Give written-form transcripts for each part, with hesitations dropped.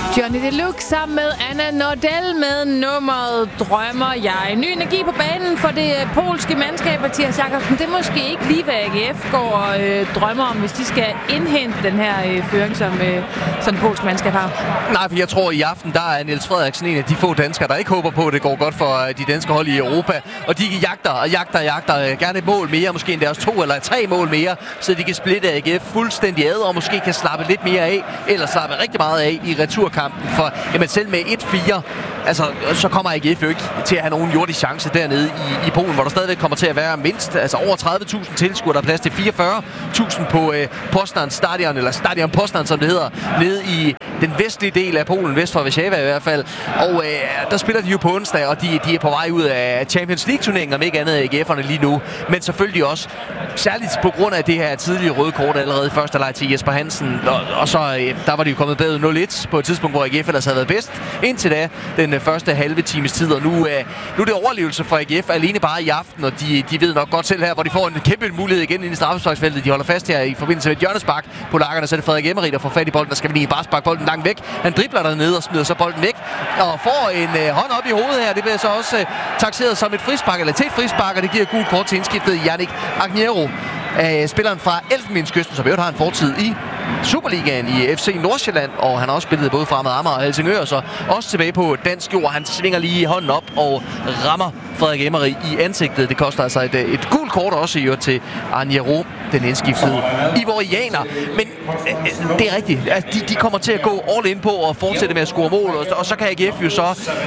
Johnny Deluxe sammen med Anna Nordell med nummeret Drømmer jeg. Ny energi på banen for det polske mandskab, Mathias Jakobsen. Det er måske ikke lige, hvad AGF går og drømmer om, hvis de skal indhente den her føring, som polsk mandskab har. Nej, for jeg tror i aften, der er Niels Frederiksen en af de få danskere, der ikke håber på, at det går godt for de danske hold i Europa. Og de jagter gerne et mål mere, måske endda også 2 eller 3 mål mere, så de kan splitte AGF fuldstændig ad og måske kan slappe lidt mere af, eller slappe rigtig meget af i returkampen. For jamen, selv med 1-4, altså, så kommer AGF jo ikke til at have nogen jordisk chance dernede i Polen, hvor der stadigvæk kommer til at være mindst over 30.000 tilskuere. Der er plads til 44.000 på Poznan Stadion, eller Stadion Poznan, som det hedder, nede i den vestlige del af Polen, vest for Warszawa i hvert fald. Og der spiller de jo på onsdag, og de er på vej ud af Champions League-turneringen, om ikke andet AGF'erne lige nu. Men selvfølgelig også, særligt på grund af det her tidlige røde kort allerede i første leg til Jesper Hansen. Og så der var de jo kommet bagud 0-1 på et tidspunkt, hvor AGF ellers havde været bedst indtil da, den første halve times tid. Og nu er det overlevelse for AGF alene bare i aften, og de ved nok godt selv her, hvor de får en kæmpe mulighed igen ind i straffesparksfeltet. De holder fast her i forbindelse med et hjørnespark på lakkerne, så er det Frederik Emery, der får fat i bolden. Der skal vi lige bare sparke bolden langt væk. Han dribler dernede og smider så bolden væk og får en hånd op i hovedet her. Det bliver så også takseret som et frispark, eller til et frispark, og det giver gult kort til indskiftet Yannick Agniero, spilleren fra Elfenbenskysten, som jo har en fortid i Superligaen i FC Nordsjælland, og han har også spillet både Fremad Amager og Helsingør, så også tilbage på dansk jord. Han svinger lige hånden op og rammer Frederik Emery i ansigtet. Det koster altså et gult kort også i øvrigt til Agniero, den indskiftede ivorianer. Men det er rigtigt, at de kommer til at gå all in på og fortsætte med at score mål, og så kan AGF jo så,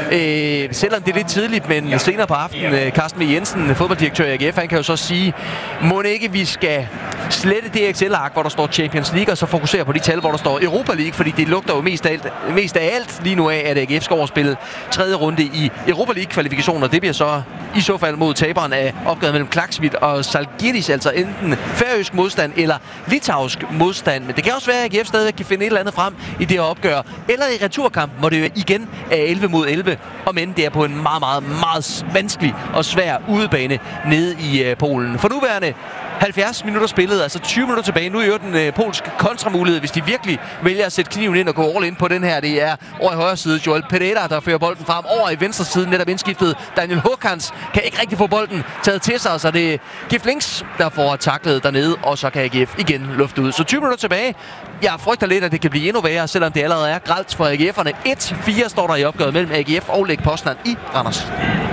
selvom det er lidt tidligt, men senere på aftenen, Carsten V. Jensen, fodbolddirektør i AGF, han kan jo så sige, må ikke vi skal slette det Excel-ark, hvor der står Champions League, og så fokusere på de tal, hvor der står Europa League, fordi det lugter jo mest af alt lige nu af, at AGF skal overspille 3. runde i Europa League-kvalifikationer. Det bliver så i så fald mod taberen af opgøret mellem Klaksvik og Žalgiris, altså enten færøsk modstand eller litauisk modstand. Men det kan også være, at AGF stadig kan finde et eller andet frem i det her opgør. Eller i returkampen, hvor det jo igen er 11 mod 11, og men det er på en meget, meget, meget vanskelig og svær udebane nede i Polen. For nuværende 70 minutter spillet, altså 20 minutter tilbage. Nu er jo den polske kontramulighed, hvis de virkelig vælger at sætte kniven ind og gå all in på den her. Det er over i højre side Joel Pereira, der fører bolden frem. Over i venstre side, netop indskiftet Daniel Håkans, kan ikke rigtig få bolden taget til sig, så det er Gif Links, der får taklet dernede, og så kan AGF igen lufte ud. Så 20 minutter tilbage. Jeg frygter lidt, at det kan blive endnu værre, selvom det allerede er grelt for AGF'erne. 1-4 står der i opgøret mellem AGF og Lech Poznan i Randers.